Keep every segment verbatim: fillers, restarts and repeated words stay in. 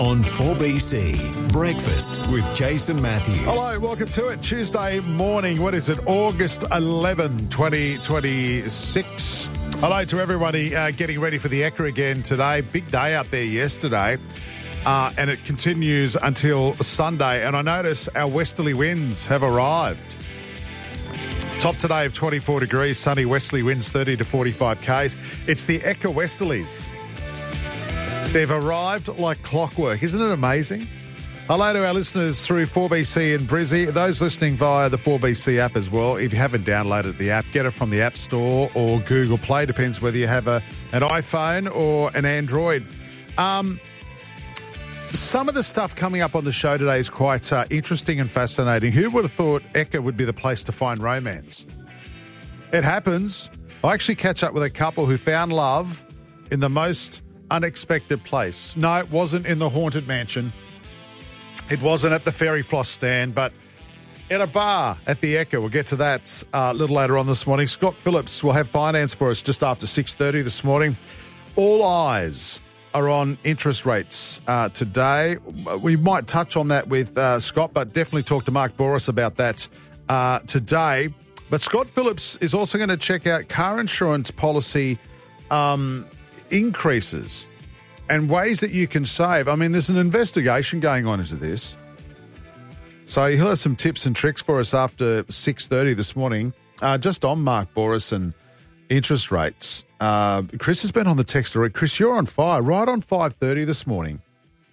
On four B C, Breakfast with Jason Matthews. Hello, welcome to it. Tuesday morning, what is it, August eleventh, twenty twenty-six. Hello to everybody uh, getting ready for the Ekka again today. Big day out there yesterday, uh, and it continues until Sunday. And I notice our westerly winds have arrived. Top today of twenty-four degrees, sunny westerly winds thirty to forty-five k's. It's the Ekka westerlies. They've arrived like clockwork. Isn't it amazing? Hello to our listeners through four B C in Brizzy. Those listening via the four B C app as well. If you haven't downloaded the app, get it from the App Store or Google Play. Depends whether you have a, an iPhone or an Android. Um, some of the stuff coming up on the show today is quite uh, interesting and fascinating. Who would have thought Ekka would be the place to find romance? It happens. I actually catch up with a couple who found love in the most unexpected place. No, it wasn't in the haunted mansion. It wasn't at the Fairy Floss stand, but at a bar at the Ekka. We'll get to that uh, a little later on this morning. Scott Phillips will have finance for us just after six thirty this morning. All eyes are on interest rates uh, today. We might touch on that with uh, Scott, but definitely talk to Mark Boris about that uh, today. But Scott Phillips is also going to check out car insurance policy um increases and ways that you can save. I mean, there's an investigation going on into this. So he'll have some tips and tricks for us after six thirty this morning, uh, just on Mark Boris and interest rates. Uh, Chris has been on the text already. Chris, you're on fire, right on five thirty this morning.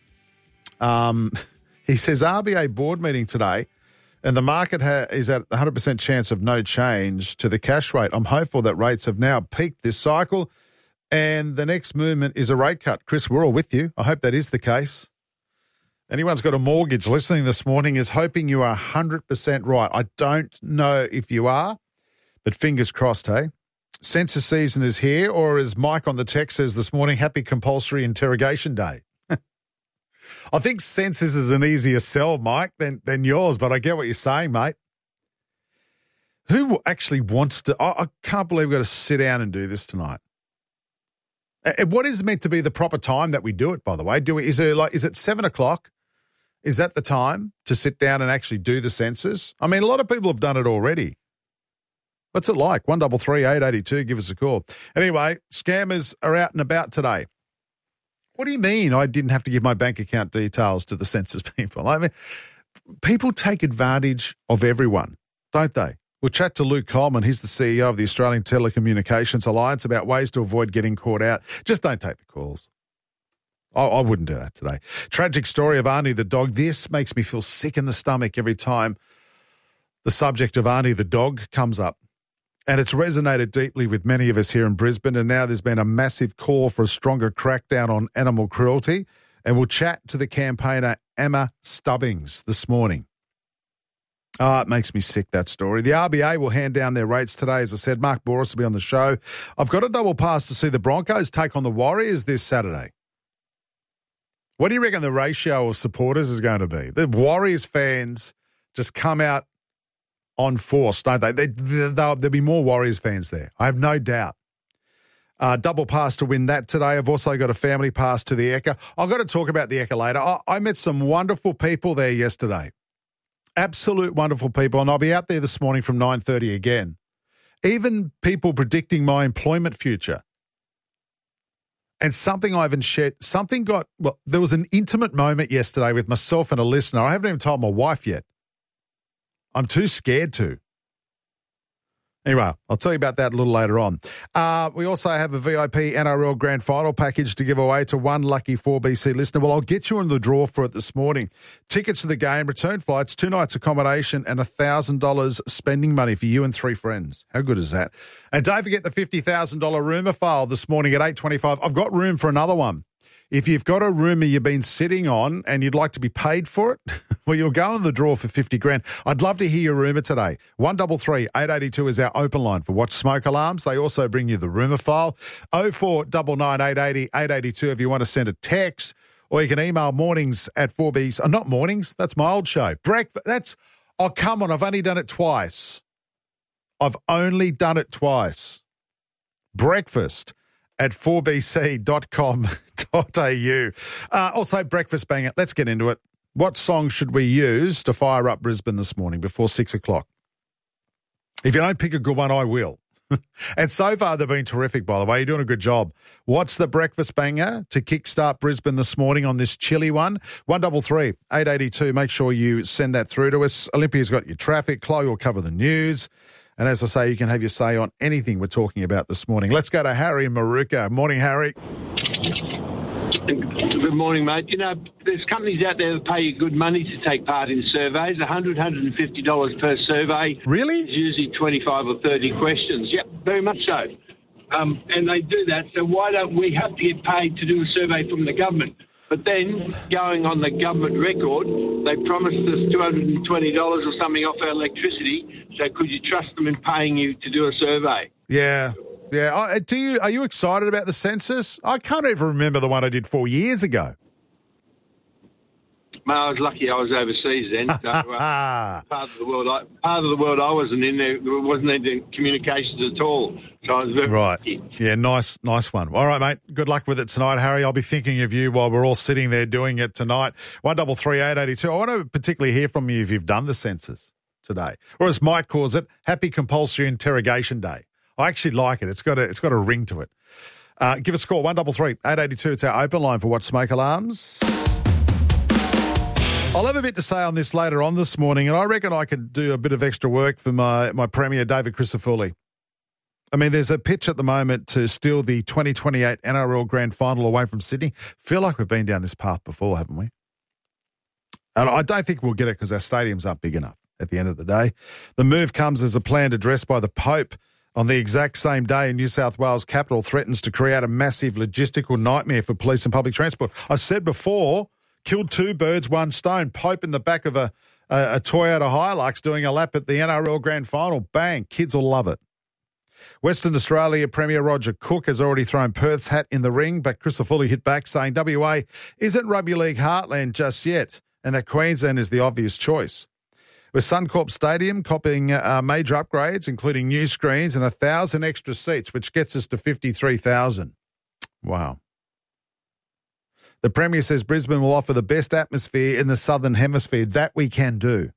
Um, he says R B A board meeting today, and the market ha- is at one hundred percent chance of no change to the cash rate. I'm hopeful that rates have now peaked this cycle, and the next movement is a rate cut. Chris, we're all with you. I hope that is the case. Anyone's got a mortgage listening this morning is hoping you are one hundred percent right. I don't know if you are, but fingers crossed, hey? Census season is here, or as Mike on the text says this morning, happy compulsory interrogation day. I think census is an easier sell, Mike, than, than yours, but I get what you're saying, mate. Who actually wants to... I, I can't believe we've got to sit down and do this tonight. What is meant to be the proper time that we do it, by the way? Do we, is it like is it seven o'clock? Is that the time to sit down and actually do the census? I mean, a lot of people have done it already. What's it like? One double three eight eighty two. Give us a call. Anyway, scammers are out and about today. What do you mean? I didn't have to give my bank account details to the census people. I mean, people take advantage of everyone, don't they? We'll chat to Luke Coleman. He's the C E O of the Australian Telecommunications Alliance about ways to avoid getting caught out. Just don't take the calls. I, I wouldn't do that today. Tragic story of Arnie the dog. This makes me feel sick in the stomach every time the subject of Arnie the dog comes up. And it's resonated deeply with many of us here in Brisbane. And now there's been a massive call for a stronger crackdown on animal cruelty. And we'll chat to the campaigner Emma Stubbings this morning. Oh, it makes me sick, that story. The R B A will hand down their rates today. As I said, Mark Boris will be on the show. I've got a double pass to see the Broncos take on the Warriors this Saturday. What do you reckon the ratio of supporters is going to be? The Warriors fans just come out on force, don't they? they there'll be more Warriors fans there. I have no doubt. Uh, double pass to win that today. I've also got a family pass to the Ekka. I've got to talk about the Ekka later. I, I met some wonderful people there yesterday. Absolute wonderful people, and I'll be out there this morning from nine thirty again. Even people predicting my employment future. And something I haven't shared, something got, well, there was an intimate moment yesterday with myself and a listener. I haven't even told my wife yet. I'm too scared to. Anyway, I'll tell you about that a little later on. Uh, we also have a V I P N R L Grand Final package to give away to one lucky four B C listener. Well, I'll get you in the draw for it this morning. Tickets to the game, return flights, two nights accommodation, and one thousand dollars spending money for you and three friends. How good is that? And don't forget the fifty thousand dollars rumour file this morning at eight twenty-five. I've got room for another one. If you've got a rumour you've been sitting on and you'd like to be paid for it, well, you'll go in the draw for fifty grand. I'd love to hear your rumour today. one double three eight eight two is our open line for Watch Smoke Alarms. They also bring you the rumour file. oh four nine nine eight eight zero eight eight two if you want to send a text, or you can email mornings at four B C. Oh, not mornings. That's my old show. Breakfast. That's, oh, come on. I've only done it twice. I've only done it twice. Breakfast at four b c dot com dot a u. Uh, also, breakfast banger. Let's get into it. What song should we use to fire up Brisbane this morning before six o'clock? If you don't pick a good one, I will. And so far, they've been terrific, by the way. You're doing a good job. What's the breakfast banger to kickstart Brisbane this morning on this chilly one? one double three, eight eighty-two. Make sure you send that through to us. Olympia's got your traffic. Chloe will cover the news. And as I say, you can have your say on anything we're talking about this morning. Let's go to Harry in Maruka. Morning, Harry. Good morning, mate. You know, there's companies out there that pay you good money to take part in surveys, one hundred dollars, one hundred fifty dollars per survey. Really? It's usually twenty-five or thirty questions. Yep, very much so. Um, and they do that, so why don't we have to get paid to do a survey from the government? But then, going on the government record, they promised us two hundred twenty dollars or something off our electricity, so could you trust them in paying you to do a survey? Yeah. Yeah, I, do you? Are you excited about the census? I can't even remember the one I did four years ago. Well, I was lucky I was overseas then. So, uh, part of the world, I, part of the world I wasn't in there. There wasn't any communications at all. So I was very right. lucky. Yeah, nice, nice one. All right, mate. Good luck with it tonight, Harry. I'll be thinking of you while we're all sitting there doing it tonight. One double three eight eighty two. I want to particularly hear from you if you've done the census today, or as Mike calls it, Happy Compulsory Interrogation Day. I actually like it. It's got a it's got a ring to it. Uh, give us a call, one double three, eight eighty-two. It's our open line for What Smoke Alarms. I'll have a bit to say on this later on this morning, and I reckon I could do a bit of extra work for my, my Premier, David Crisafulli. I mean, there's a pitch at the moment to steal the twenty twenty-eight N R L Grand Final away from Sydney. Feel like we've been down this path before, haven't we? And I don't think we'll get it because our stadiums aren't big enough at the end of the day. The move comes as a planned address by the Pope on the exact same day. New South Wales capital threatens to create a massive logistical nightmare for police and public transport. I've said before, killed two birds, one stone. Pope in the back of a, a, a Toyota Hilux doing a lap at the N R L Grand Final. Bang, kids will love it. Western Australia Premier Roger Cook has already thrown Perth's hat in the ring, but Crisafulli hit back saying W A isn't rugby league heartland just yet, and that Queensland is the obvious choice. With Suncorp Stadium copying uh, major upgrades, including new screens and a thousand extra seats, which gets us to fifty-three thousand. Wow. The Premier says Brisbane will offer the best atmosphere in the Southern Hemisphere. That we can do.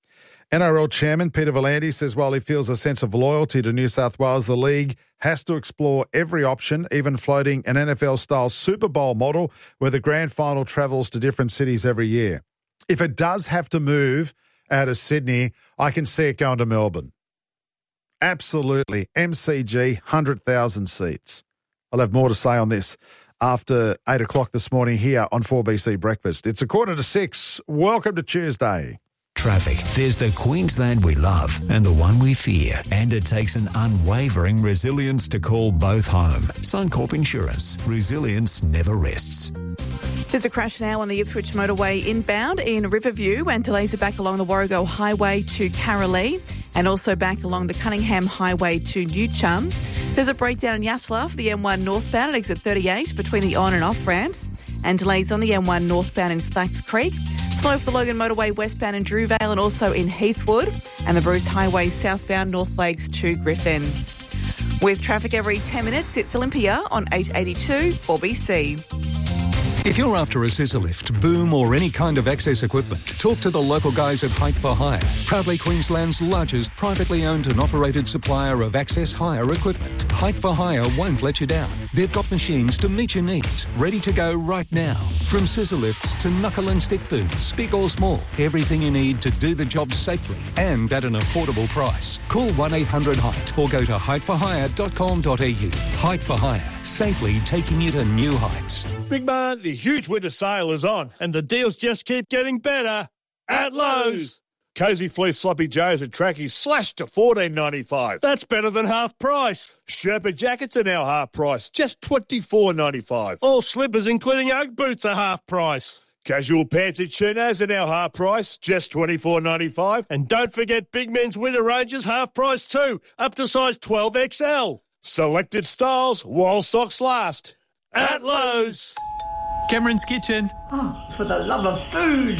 N R L Chairman Peter V'landys says while he feels a sense of loyalty to New South Wales, the league has to explore every option, even floating an N F L-style Super Bowl model where the grand final travels to different cities every year. If it does have to move out of Sydney, I can see it going to Melbourne. Absolutely. M C G, one hundred thousand seats. I'll have more to say on this after eight o'clock this morning here on four B C Breakfast. It's a quarter to six. Welcome to Tuesday. Traffic. There's the Queensland we love and the one we fear. And it takes an unwavering resilience to call both home. Suncorp Insurance. Resilience never rests. There's a crash now on the Ipswich motorway inbound in Riverview, and delays are back along the Warrego Highway to Carolee and also back along the Cunningham Highway to New Chum. There's a breakdown in Yatala for the M one northbound at exit thirty-eight between the on and off ramps, and delays on the M one northbound in Slacks Creek. Slow for the Logan motorway westbound in Drewvale and also in Heathwood, and the Bruce Highway southbound North Lakes to Griffin. With traffic every ten minutes, it's Olympia on eight eighty-two four B C. If you're after a scissor lift, boom or any kind of access equipment, talk to the local guys at Height for Hire, proudly Queensland's largest privately owned and operated supplier of access hire equipment. Height for Hire won't let you down. They've got machines to meet your needs, ready to go right now. From scissor lifts to knuckle and stick booms, big or small, everything you need to do the job safely and at an affordable price. Call one eight hundred height or go to height for hire dot com dot a u. Height for Hire, safely taking you to new heights. Big man, the huge winter sale is on, and the deals just keep getting better at Lowe's. Cozy Fleece Sloppy Joes and Trackies slashed to fourteen ninety-five. That's better than half price. Sherpa jackets are now half price, just twenty-four ninety-five. All slippers, including Ugg boots, are half price. Casual pants and chinos are now half price, just twenty-four ninety-five. And don't forget Big Men's winter ranges half price too, up to size twelve X L. Selected styles while stocks last. At Lowe's. Cameron's Kitchen. Oh, for the love of food.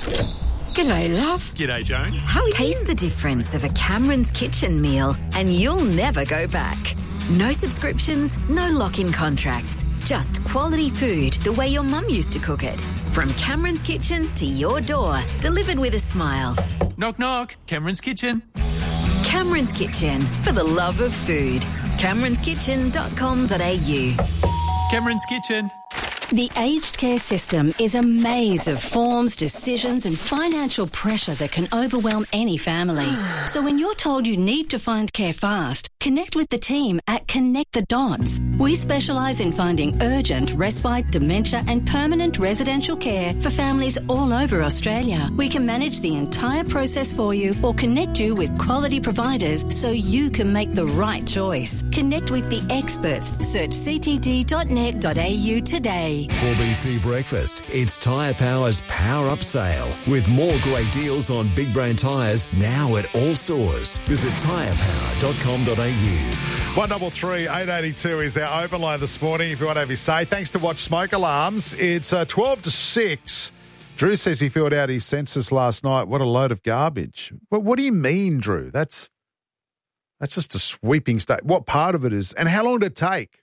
G'day, love. G'day, Joan. How taste the difference of a Cameron's Kitchen meal and you'll never go back. No subscriptions, no lock-in contracts. Just quality food the way your mum used to cook it. From Cameron's Kitchen to your door, delivered with a smile. Knock, knock. Cameron's Kitchen. Cameron's Kitchen, for the love of food. camerons kitchen dot com dot a u. Cameron's Kitchen. The aged care system is a maze of forms, decisions and financial pressure that can overwhelm any family. So when you're told you need to find care fast, connect with the team at Connect the Dots. We specialise in finding urgent, respite, dementia and permanent residential care for families all over Australia. We can manage the entire process for you or connect you with quality providers so you can make the right choice. Connect with the experts. Search c t d dot net dot a u today. four B C Breakfast, it's Tyre Power's Power Up Sale with more great deals on big brand tyres now at all stores. Visit tyre power dot com dot a u. one double three eight eight two is our open line this morning if you want to have your say. Thanks to Watch Smoke Alarms. It's uh, twelve to six. Drew says he filled out his census last night. What a load of garbage. But what do you mean, Drew? That's that's just a sweeping state. What part of it is? And how long did it take?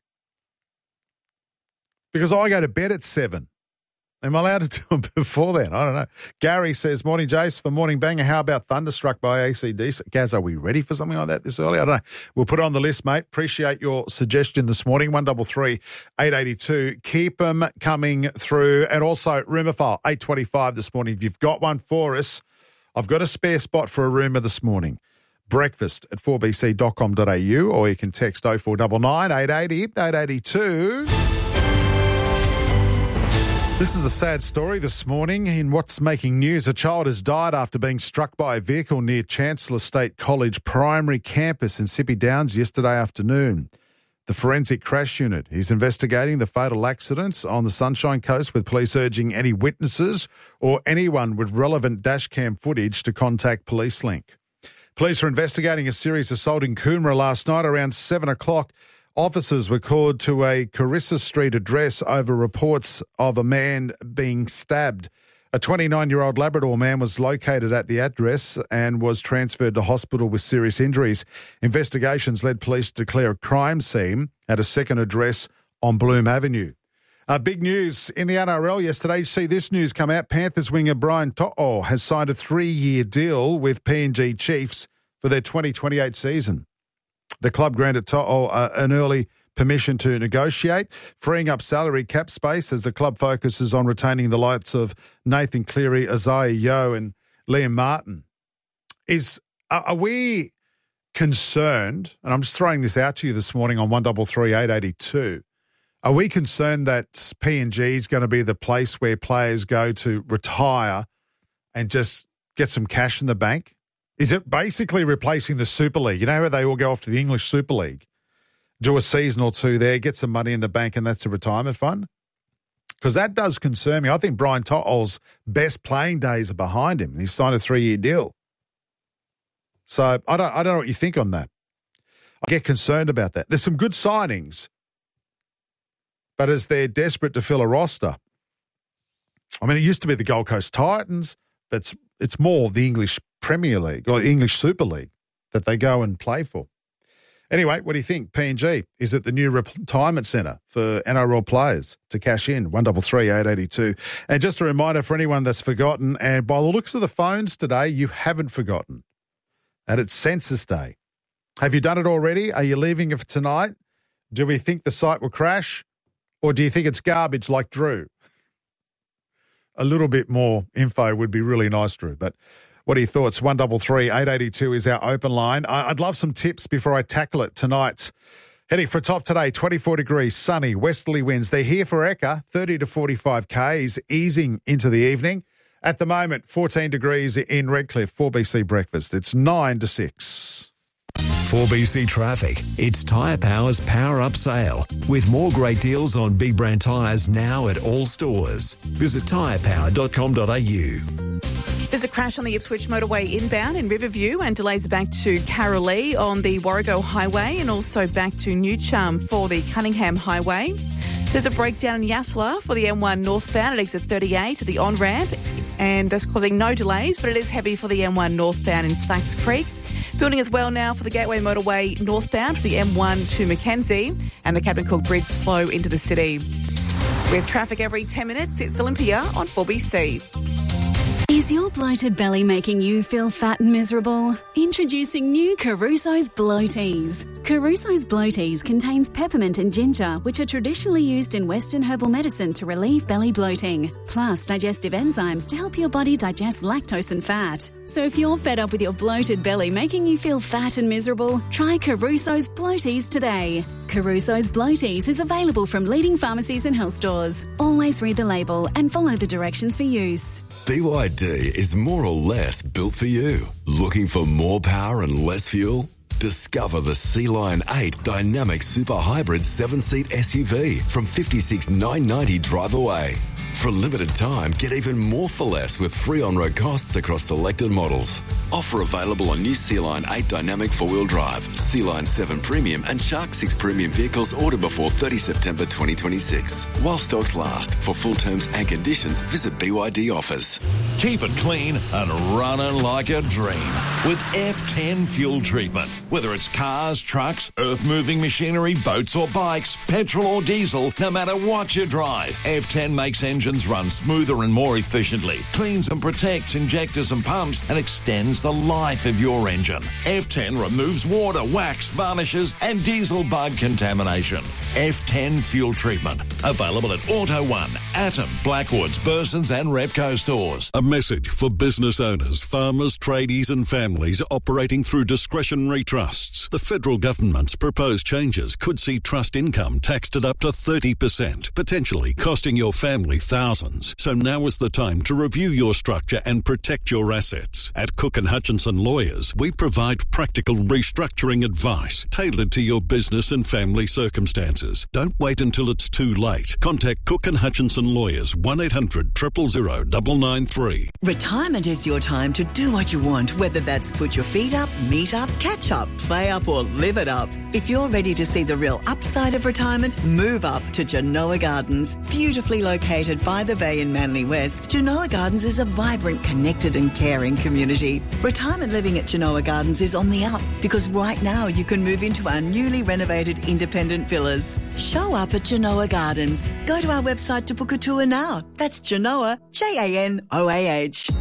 Because I go to bed at seven. Am I allowed to do it before then? I don't know. Gary says, morning, Jace. For Morning Banger, how about Thunderstruck by A C D C? Gaz, are we ready for something like that this early? I don't know. We'll put it on the list, mate. Appreciate your suggestion this morning. one double three eight eight two. Keep them coming through. And also, rumour file, eight twenty-five this morning. If you've got one for us, I've got a spare spot for a rumour this morning. Breakfast at four b c dot com dot a u, or you can text oh four nine nine eight eight zero eight eight two. This is a sad story this morning in what's making news. A child has died after being struck by a vehicle near Chancellor State College Primary Campus in Sippy Downs yesterday afternoon. The Forensic Crash Unit is investigating the fatal accidents on the Sunshine Coast, with police urging any witnesses or anyone with relevant dashcam footage to contact PoliceLink. Police are investigating a serious assault in Coomera last night around seven o'clock. Officers were called to a Carissa Street address over reports of a man being stabbed. A twenty-nine-year-old Labrador man was located at the address and was transferred to hospital with serious injuries. Investigations led police to declare a crime scene at a second address on Bloom Avenue. Uh, big news in the N R L yesterday. You see this news come out. Panthers winger Brian To'o has signed a three-year deal with P N G Chiefs for their twenty twenty-eight season. The club granted To'o uh, an early permission to negotiate, freeing up salary cap space as the club focuses on retaining the likes of Nathan Cleary, Isaiah Yeo and Liam Martin. Is Are, are we concerned, and I'm just throwing this out to you this morning on one double three eight eight two, are we concerned that P N G is going to be the place where players go to retire and just get some cash in the bank? Is it basically replacing the Super League? You know how they all go off to the English Super League, do a season or two there, get some money in the bank, and that's a retirement fund? Because that does concern me. I think Brian To'o's best playing days are behind him, and he's signed a three-year deal. So I don't, I don't know what you think on that. I get concerned about that. There's some good signings, but as they're desperate to fill a roster, I mean, it used to be the Gold Coast Titans, but it's, it's more the English Premier League or English Super League that they go and play for. Anyway, what do you think? P N G, is it the new retirement centre for N R L players to cash in? one double three eight eight two. And just a reminder for anyone that's forgotten, and by the looks of the phones today, you haven't forgotten, and it's Census Day. Have you done it already? Are you leaving it for tonight? Do we think the site will crash, or do you think it's garbage like Drew? A little bit more info would be really nice, Drew, but what are your thoughts? one double three eight eight two is our open line. I'd love some tips before I tackle it tonight. Heading for a top today, twenty-four degrees, sunny, westerly winds. They're here for Ekka, thirty to forty-five k's, easing into the evening. At the moment, fourteen degrees in Redcliffe, four B C Breakfast. It's nine to six. four B C Traffic. It's Tyre Power's Power Up Sale with more great deals on big brand tyres now at all stores. Visit tyre power dot com dot a u. There's a crash on the Ipswich motorway inbound in Riverview and delays back to Carolee on the Warrego Highway and also back to Newcham for the Cunningham Highway. There's a breakdown in Yasla for the M one northbound at exit thirty-eight at the on-ramp, and that's causing no delays, but it is heavy for the M one northbound in Slacks Creek. Building as well now for the Gateway Motorway northbound, the M one to Mackenzie, and the Captain Cook Bridge slow into the city. With traffic every ten minutes, it's Olympia on four B C. Is your bloated belly making you feel fat and miserable? Introducing new Caruso's Bloaties. Caruso's Bloaties contains peppermint and ginger, which are traditionally used in Western herbal medicine to relieve belly bloating, plus digestive enzymes to help your body digest lactose and fat. So if you're fed up with your bloated belly making you feel fat and miserable, try Caruso's Bloaties today. Caruso's Bloaties is available from leading pharmacies and health stores. Always read the label and follow the directions for use. B Y D is more or less built for you. Looking for more power and less fuel? Discover the Sea Lion eight Dynamic Super Hybrid seven-seat S U V from fifty-six thousand nine hundred ninety dollars drive away. For a limited time, get even more for less with free on-road costs across selected models. Offer available on new Sea Lion eight Dynamic four-wheel drive, Sea Lion seven Premium and Shark six Premium vehicles ordered before thirtieth September twenty twenty-six. While stocks last. For full terms and conditions, visit B Y D offers. Keep it clean and running like a dream with F ten fuel treatment. Whether it's cars, trucks, earth-moving machinery, boats or bikes, petrol or diesel, no matter what you drive, F ten makes engines run smoother and more efficiently, cleans and protects injectors and pumps, and extends the life of your engine. F ten removes water, wax, varnishes, and diesel bug contamination. F ten fuel treatment. Available at Auto One, Atom, Blackwoods, Bursons, and Repco stores. A message for business owners, farmers, tradies, and families operating through discretionary trusts. The federal government's proposed changes could see trust income taxed at up to thirty percent, potentially costing your family thousands. So now is the time to review your structure and protect your assets. At Cook and Hutchinson Lawyers, we provide practical restructuring advice tailored to your business and family circumstances. Don't wait until it's too late. Contact Cook and Hutchinson Lawyers, one eight hundred, zero zero zero, nine nine three. Retirement is your time to do what you want, whether that's put your feet up, meet up, catch up, play up, or live it up. If you're ready to see the real upside of retirement, move up to Genoa Gardens. Beautifully located by the bay in Manly West, Genoa Gardens is a vibrant, connected and caring community. Retirement living at Genoa Gardens is on the up because right now you can move into our newly renovated independent villas. Show up at Genoa Gardens. Go to our website to book a tour now. That's Genoa, J A N O A H.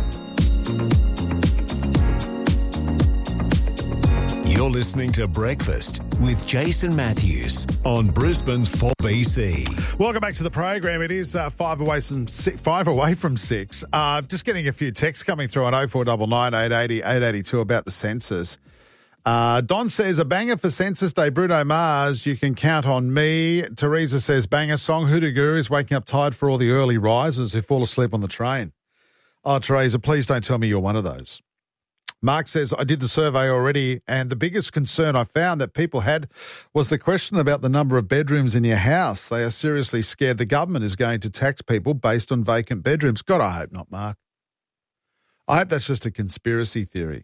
You're listening to Breakfast with Jason Matthews on Brisbane's four B C. Welcome back to the program. It is uh, five away from six, five away from six. Uh, just getting a few texts coming through on oh four nine nine, eight eight zero, eight eight two about the census. Uh, Don says, a banger for Census Day, Bruno Mars, you can count on me. Teresa says, banger song, Hoodoo Guru is waking up tired for all the early risers who fall asleep on the train. Oh, Teresa, please don't tell me you're one of those. Mark says, I did the survey already, and the biggest concern I found that people had was the question about the number of bedrooms in your house. They are seriously scared the government is going to tax people based on vacant bedrooms. God, I hope not, Mark. I hope that's just a conspiracy theory.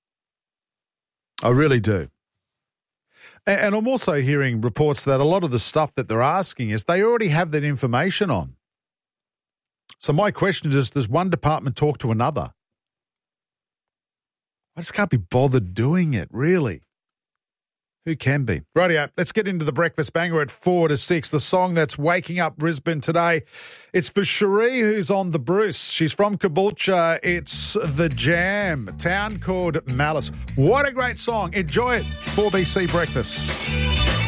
I really do. And I'm also hearing reports that a lot of the stuff that they're asking is they already have that information on. So my question is, does one department talk to another? I just can't be bothered doing it, really. Who can be? Rightio, let's get into the breakfast banger at four to six. The song that's waking up Brisbane today. It's for Cherie, who's on the Bruce. She's from Caboolture. It's The Jam, town called Malice. What a great song. Enjoy it. four B C Breakfast.